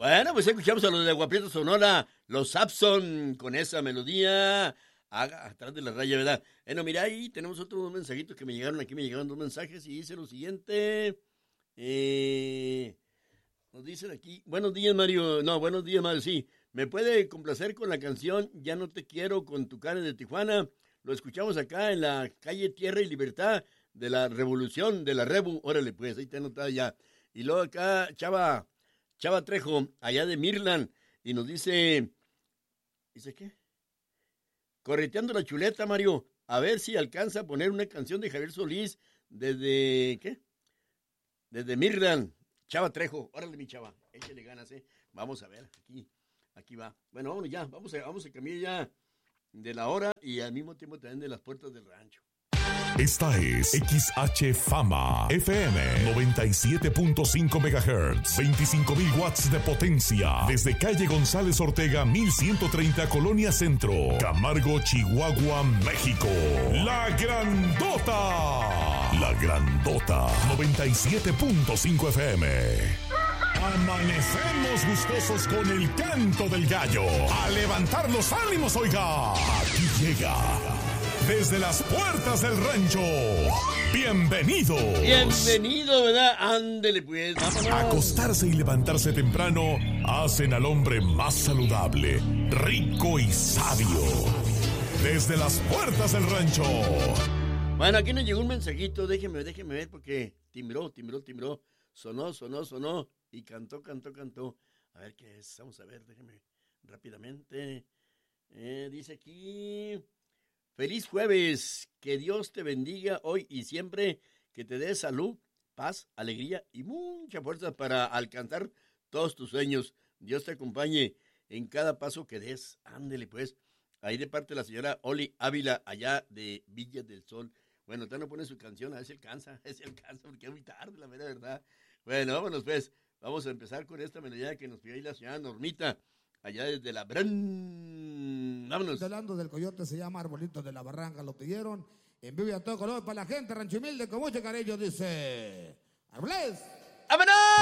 Bueno, pues escuchamos a los de Aguaprieta Sonora, los Sapson, con esa melodía atrás de la raya, ¿verdad? Bueno, mira, ahí tenemos otros dos mensajitos que me llegaron aquí, me llegaron dos mensajes y dice lo siguiente. Nos dicen aquí, buenos días, Mario. No, buenos días, Mario, sí. ¿Me puede complacer con la canción Ya no te quiero con Tucanes de Tijuana? Lo escuchamos acá en la calle Tierra y Libertad de la Revolución, de la Rebu. Órale, pues, ahí está anotada ya. Y luego acá, Chava Trejo, allá de Mirland, y nos dice, ¿dice qué? Correteando la chuleta, Mario, a ver si alcanza a poner una canción de Javier Solís desde, ¿qué? Desde Mirland, Chava Trejo, órale mi chava, échale ganas, Vamos a ver, aquí va. Bueno, vámonos ya, vamos a cambiar ya de la hora y al mismo tiempo también de las puertas del rancho. Esta es XH Fama FM 97.5 MHz, 25,000 watts de potencia, desde calle González Ortega 1130 Colonia Centro, Camargo, Chihuahua, México. La Grandota 97.5 FM. Amanecemos gustosos con el canto del gallo. A levantar los ánimos, oiga. Aquí llega, desde las puertas del rancho. Bienvenido, ¿verdad? Ándele pues, vámonos. Acostarse y levantarse temprano hacen al hombre más saludable, rico y sabio. Desde las puertas del rancho. Bueno, aquí nos llegó un mensajito, déjeme ver porque timbró. Sonó y cantó. A ver qué es, vamos a ver, déjeme rápidamente. Dice aquí, feliz jueves, que Dios te bendiga hoy y siempre, que te dé salud, paz, alegría y mucha fuerza para alcanzar todos tus sueños. Dios te acompañe en cada paso que des. Ándele pues, ahí de parte de la señora Oli Ávila, allá de Villa del Sol. Bueno, usted no pone su canción, a ver si alcanza, porque es muy tarde, la verdad. Bueno, vámonos pues, vamos a empezar con esta melodía que nos pidió ahí la señora Normita, allá desde la vámonos. Hablando del coyote, se llama Arbolito de la Barranca, lo pidieron en vivo y a todo color para la gente, Rancho Humilde, con mucho cariño, dice Árboles. ¡Vámonos!